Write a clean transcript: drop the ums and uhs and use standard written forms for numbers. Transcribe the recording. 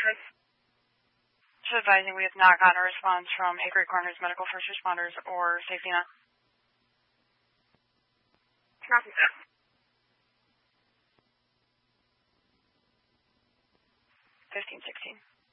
Just advising we have not gotten a response from Hickory Corners Medical First Responders or Safety Net. Copy that. 1516.